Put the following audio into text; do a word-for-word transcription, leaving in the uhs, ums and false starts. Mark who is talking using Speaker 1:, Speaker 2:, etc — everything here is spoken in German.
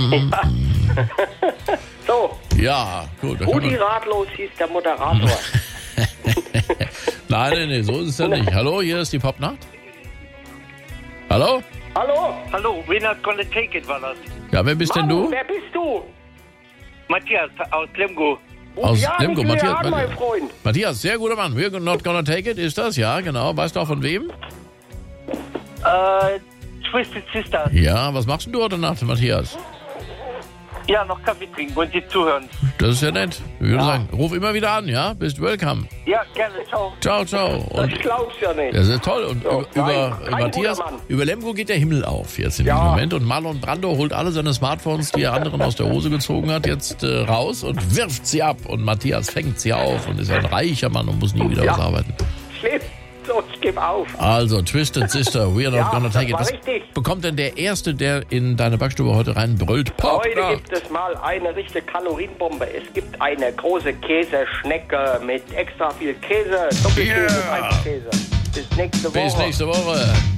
Speaker 1: Mm,
Speaker 2: Ja. So,
Speaker 1: ja, gut. da kann
Speaker 2: Rudi
Speaker 1: man-
Speaker 2: Ratlos hieß der Moderator.
Speaker 1: Nein, nein, nein, so ist es ja nicht. Hallo, hier ist die Popnacht. Hallo?
Speaker 2: Hallo?
Speaker 3: Hallo, we're not gonna take it, war das.
Speaker 1: Ja, wer bist denn
Speaker 2: Manu,
Speaker 1: du?
Speaker 2: wer bist du?
Speaker 3: Matthias aus Lemgo.
Speaker 1: Aus
Speaker 2: ja,
Speaker 1: Lemgo,
Speaker 2: nicht
Speaker 1: Matthias.
Speaker 2: Leon, mein Freund.
Speaker 1: Matthias, sehr guter Mann. We're not gonna take it, ist das? Ja, genau. Weißt du auch von wem?
Speaker 3: Äh, Twisted Sisters.
Speaker 1: Ja, was machst denn du heute Nacht, Matthias?
Speaker 3: Ja, noch Kaffee trinken und Sie zuhören.
Speaker 1: Das ist ja nett. Ich würde sagen, ruf immer wieder an, ja? Bist welcome.
Speaker 3: Ja, gerne, ciao.
Speaker 1: Ciao, ciao.
Speaker 2: Das
Speaker 1: Und
Speaker 2: glaubst du ja nicht.
Speaker 1: das ist toll. Und
Speaker 2: So,
Speaker 1: über,
Speaker 2: nein,
Speaker 1: über
Speaker 2: kein
Speaker 1: Matthias,
Speaker 2: guter Mann.
Speaker 1: über Lemgo geht der Himmel auf jetzt in
Speaker 2: Ja.
Speaker 1: diesem Moment. Und Marlon Brando holt alle seine Smartphones, die er anderen aus der Hose gezogen hat, jetzt äh, raus und wirft sie ab. Und Matthias fängt sie auf und ist ein reicher Mann und muss nie wieder
Speaker 2: Ja.
Speaker 1: was arbeiten.
Speaker 2: Schlimm, so, ich gebe auf.
Speaker 1: Also, Twisted Sister, we are not
Speaker 2: Ja,
Speaker 1: gonna
Speaker 2: das
Speaker 1: take it.
Speaker 2: war
Speaker 1: Was
Speaker 2: richtig.
Speaker 1: bekommt denn der Erste, der in deine Backstube heute reinbrüllt? Pop,
Speaker 2: Heute
Speaker 1: da.
Speaker 2: gibt es mal eine richtige Kalorienbombe. Es gibt eine große Käseschnecke mit extra viel Käse, Doppelkäse,
Speaker 1: Yeah.
Speaker 2: Einzelkäse. Bis nächste Woche.
Speaker 1: Bis nächste Woche.